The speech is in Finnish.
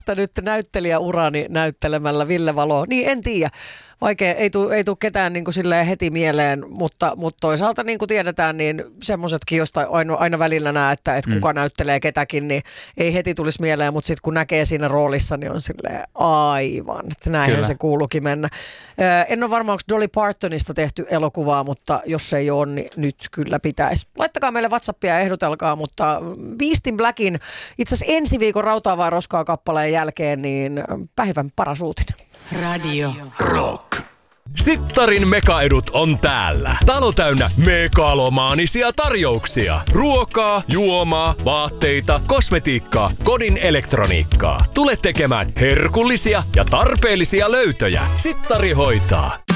nyt näyttelijäurani näyttelemällä Ville Valo. Niin en tiedä. Vaikea, ei tule ketään niin kuin silleen heti mieleen, mutta toisaalta niin kuin tiedetään, niin semmoisetkin, josta aina välillä näe, että kuka näyttelee ketäkin, niin ei heti tulisi mieleen, mutta sitten kun näkee siinä roolissa, niin on silleen aivan, että näinhän se kuuluukin mennä. En ole varma, onko Dolly Partonista tehty elokuvaa, mutta jos ei ole, niin nyt kyllä pitäisi. Laittakaa meille WhatsAppia ja ehdotelkaa, mutta Beast in Blackin itse asiassa ensi viikon Rautaa vai roskaa -kappaleen jälkeen, niin päivän paras uutinen. Radio Rock. Sittarin mekaedut on täällä. Talo täynnä megalomaanisia tarjouksia. Ruokaa, juomaa, vaatteita, kosmetiikkaa, kodin elektroniikkaa. Tule tekemään herkullisia ja tarpeellisia löytöjä. Sittari hoitaa.